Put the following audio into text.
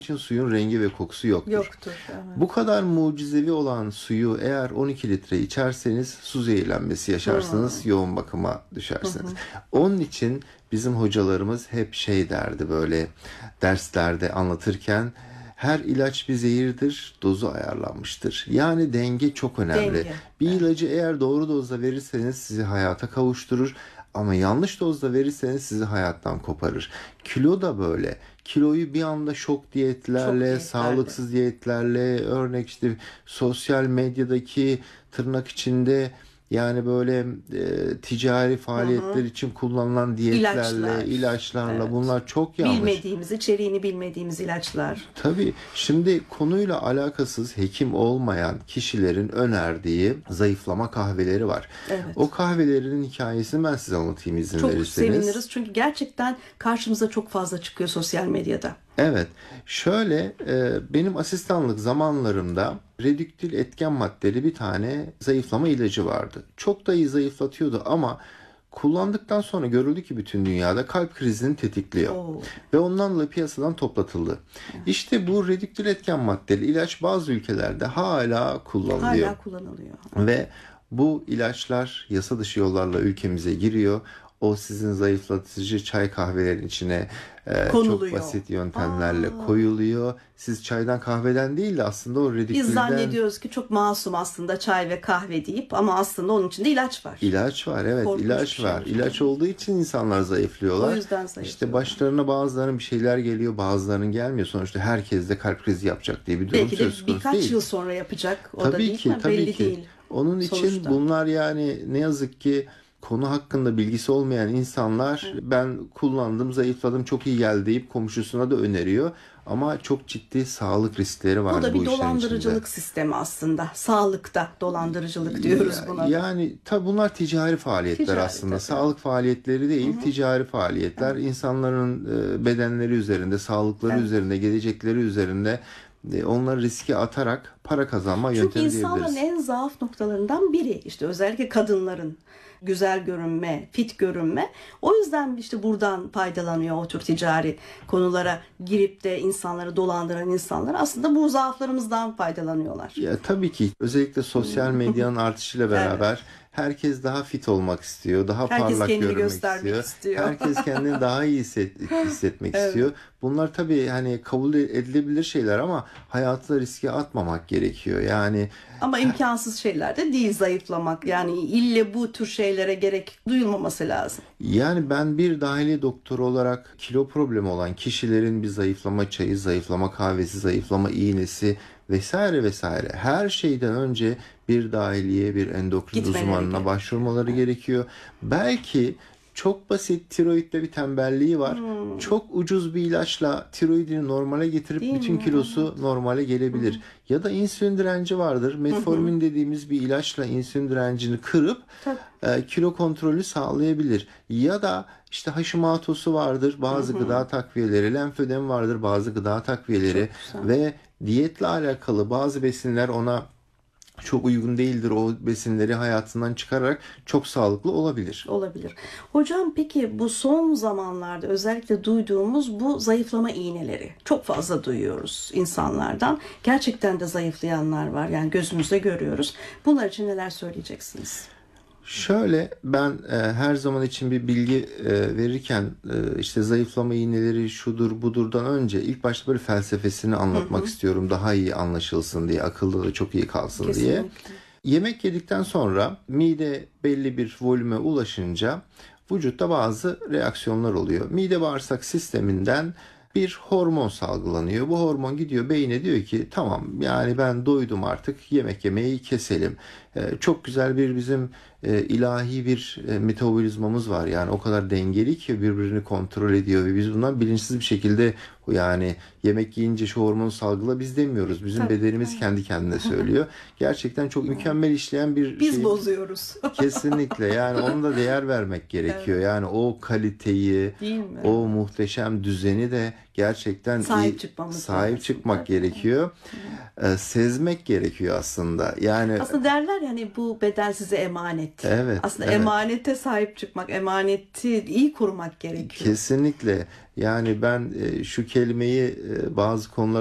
için suyun rengi ve kokusu yoktur. Yoktur. Evet. Bu kadar mucizevi olan suyu eğer 12 litre içerseniz su zehirlenmesi yaşarsınız, yoğun bakıma düşersiniz. Onun için bizim hocalarımız hep şey derdi böyle derslerde anlatırken, her ilaç bir zehirdir, dozu ayarlanmıştır. Yani denge çok önemli. Denge. Bir ilacı eğer doğru dozda verirseniz sizi hayata kavuşturur. Ama yanlış dozda verirseniz sizi hayattan koparır. Kilo da böyle. Kiloyu bir anda şok diyetlerle, sağlıksız diyetlerle, örnek işte sosyal medyadaki tırnak içinde yani böyle ticari faaliyetler için kullanılan diyetlerle, ilaçlarla Evet. bunlar çok yanlış. Bilmediğimiz, içeriğini bilmediğimiz ilaçlar. Tabii şimdi konuyla alakasız hekim olmayan kişilerin önerdiği zayıflama kahveleri var. Evet. O kahvelerinin hikayesini ben size anlatayım izin Çok verirseniz. Çok seviniriz çünkü gerçekten karşımıza çok fazla çıkıyor sosyal medyada. Evet, şöyle benim asistanlık zamanlarımda redüktil etken maddeli bir tane zayıflama ilacı vardı. Çok da iyi zayıflatıyordu ama kullandıktan sonra görüldü ki bütün dünyada kalp krizini tetikliyor. Ve ondan dolayı piyasadan toplatıldı. İşte bu redüktil etken maddeli ilaç bazı ülkelerde hala kullanılıyor. Hala kullanılıyor. Ve bu ilaçlar yasa dışı yollarla ülkemize giriyor. O sizin zayıflatıcı çay kahvelerin içine çok basit yöntemlerle koyuluyor. Siz çaydan kahveden değil de aslında o redüktilden... Biz zannediyoruz ki çok masum aslında çay ve kahve deyip ama aslında onun içinde ilaç var. İlaç var, evet. Korkunç ilaç var. İlaç olduğu için insanlar zayıflıyorlar. O yüzden zayıflıyorlar. İşte başlarına bazılarının bir şeyler geliyor, bazılarının gelmiyor. Sonuçta herkes de kalp krizi yapacak diye bir durum söz konusu değil. Belki de birkaç yıl sonra yapacak. O tabii da değil ki, mi? tabii Belli ki. değil. Onun için bunlar yani ne yazık ki konu hakkında bilgisi olmayan insanlar ben kullandım, zayıfladım, çok iyi geldi deyip komşusuna da öneriyor. Ama çok ciddi sağlık riskleri var bu işin içinde. Bu da bir dolandırıcılık sistemi aslında. Sağlıkta dolandırıcılık diyoruz buna. Yani tabi bunlar ticari faaliyetler aslında. Tabii. Sağlık faaliyetleri değil, ticari faaliyetler. İnsanların bedenleri üzerinde, sağlıkları üzerinde, gelecekleri üzerinde onları riske atarak para kazanma yöntemi diyebiliriz. Çünkü insanların en zaaf noktalarından biri işte özellikle kadınların güzel görünme, fit görünme. O yüzden işte buradan faydalanıyor o tür ticari konulara girip de insanları dolandıran insanlar aslında bu zaaflarımızdan faydalanıyorlar. Ya tabii ki özellikle sosyal medyanın artışıyla beraber herkes daha fit olmak istiyor, daha parlak görünmek istiyor. Herkes kendini daha iyi hissetmek istiyor. Bunlar tabii hani kabul edilebilir şeyler ama hayatı riske atmamak gerekiyor. Yani ama imkansız şeyler de değil zayıflamak. Yani ille bu tür şeylere gerek duyulmaması lazım. Yani ben bir dahiliye doktoru olarak kilo problemi olan kişilerin bir zayıflama çayı, zayıflama kahvesi, zayıflama iğnesi vesaire vesaire her şeyden önce bir dahiliye, bir endokrin uzmanına başvurmaları gerekiyor. Belki çok basit tiroidde bir tembelliği var. Çok ucuz bir ilaçla tiroidini normale getirip bütün kilosu normale gelebilir. Ya da insülin direnci vardır. Metformin dediğimiz bir ilaçla insülin direncini kırıp kilo kontrolü sağlayabilir. Ya da işte Hashimoto'su vardır. Bazı gıda takviyeleri, lenfödem vardır. Bazı gıda takviyeleri ve diyetle alakalı bazı besinler ona çok uygun değildir. O besinleri hayatından çıkararak çok sağlıklı olabilir. Olabilir. Hocam peki bu son zamanlarda özellikle duyduğumuz bu zayıflama iğneleri çok fazla duyuyoruz insanlardan. Gerçekten de zayıflayanlar var. Yani gözümüzde görüyoruz. Bunlar için neler söyleyeceksiniz? Şöyle ben her zaman için bir bilgi verirken işte zayıflama iğneleri şudur budurdan önce ilk başta böyle felsefesini anlatmak istiyorum. Daha iyi anlaşılsın diye, akılda da çok iyi kalsın diye. Yemek yedikten sonra mide belli bir volüme ulaşınca vücutta bazı reaksiyonlar oluyor. Mide bağırsak sisteminden bir hormon salgılanıyor. Bu hormon gidiyor beyine diyor ki tamam yani ben doydum artık yemek yemeyi keselim. Çok güzel bir bizim ilahi bir metabolizmamız var. Yani o kadar dengeli ki birbirini kontrol ediyor ve biz bundan bilinçsiz bir şekilde yani yemek yiyince şu hormonu salgıla biz demiyoruz. Bizim bedenimiz kendi kendine söylüyor. Gerçekten çok mükemmel işleyen bir biz bozuyoruz. Kesinlikle yani ona da değer vermek gerekiyor. Yani o kaliteyi, o muhteşem düzeni de gerçekten sahip çıkmak gerekiyor. sezmek gerekiyor aslında. Yani Aslında derler yani bu beden size emanet. evet, Aslında evet. emanete sahip çıkmak, emaneti iyi korumak gerekiyor. Kesinlikle. Yani ben şu kelimeyi bazı konular